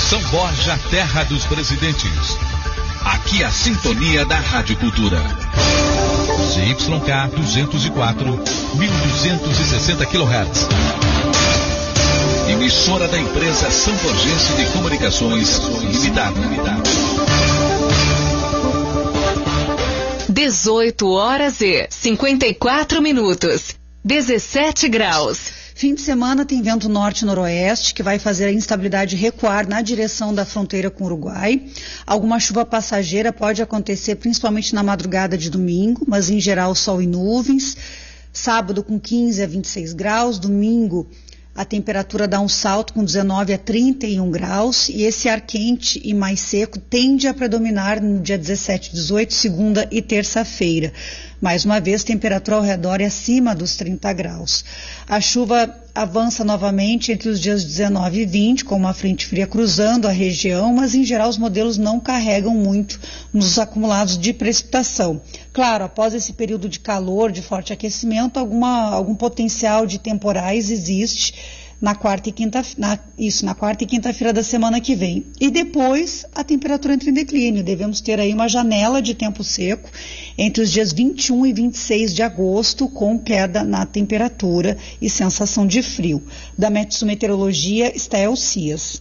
São Borja, terra dos presidentes. Aqui a sintonia da Rádio Cultura. CYK 204, 1260 kHz. Emissora da empresa São Borgense de Comunicações Limitada. 18 horas e 54 minutos. 17 graus. Fim de semana tem vento norte-noroeste que vai fazer a instabilidade recuar na direção da fronteira com o Uruguai. Alguma chuva passageira pode acontecer principalmente na madrugada de domingo, mas em geral sol e nuvens. Sábado com 15 a 26 graus, domingo a temperatura dá um salto com 19 a 31 graus e esse ar quente e mais seco tende a predominar no dia 17 e 18, segunda e terça-feira. Mais uma vez, temperatura ao redor e acima dos 30 graus. A chuva avança novamente entre os dias 19 e 20, com uma frente fria cruzando a região, mas em geral os modelos não carregam muito nos acumulados de precipitação. Claro, após esse período de calor, de forte aquecimento, algum potencial de temporais existe na quarta e quinta-feira da semana que vem. E depois a temperatura entra em declínio. Devemos ter aí uma janela de tempo seco entre os dias 21 e 26 de agosto, com queda na temperatura e sensação de frio. Da Metsu-Meteorologia, Estel Cias.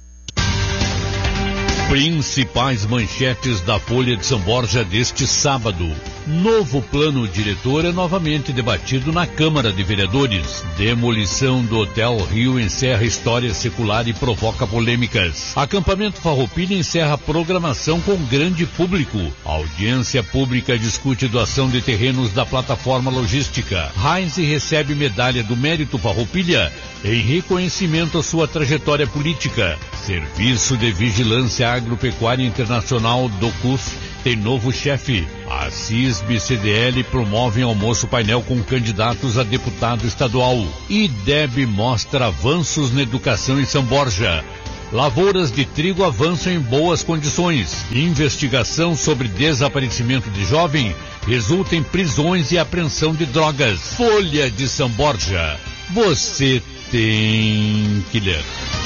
Principais manchetes da Folha de São Borja deste sábado. Novo plano diretor é novamente debatido na Câmara de Vereadores. Demolição do Hotel Rio encerra história secular e provoca polêmicas. Acampamento Farroupilha encerra programação com grande público. A audiência pública discute doação de terrenos da plataforma logística. Heinz recebe medalha do Mérito Farroupilha em reconhecimento à sua trajetória política. Serviço de Vigilância Agropecuária Internacional do CUF tem novo chefe. A CISB-CDL promove almoço painel com candidatos a deputado estadual. IDEB mostra avanços na educação em São Borja. Lavouras de trigo avançam em boas condições. Investigação sobre desaparecimento de jovem resulta em prisões e apreensão de drogas. Folha de São Borja. Você tem que ler.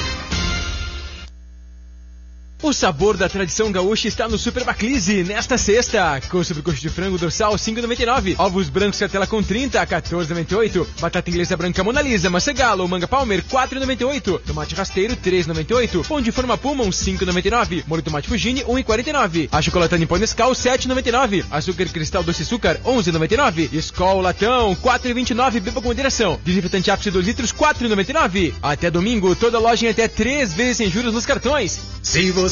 O sabor da tradição gaúcha está no Super Baclise nesta sexta. Com sobrecoxa de frango dorsal 5,99. Ovos brancos cartela com 30 a 14,98. Batata inglesa branca Mona Lisa, maçã galo ou manga palmer 4,98. Tomate rasteiro 3,98. Pão de forma puma 5,99. Molho tomate Fugini 1,49. A chocolatada em pó Nescau 7,99. Açúcar cristal doce açúcar 11,99. Skol latão 4,29. Beba com moderação. Desinfetante ácido 2 litros 4,99. Até domingo toda loja em até 3 vezes sem juros nos cartões. Se você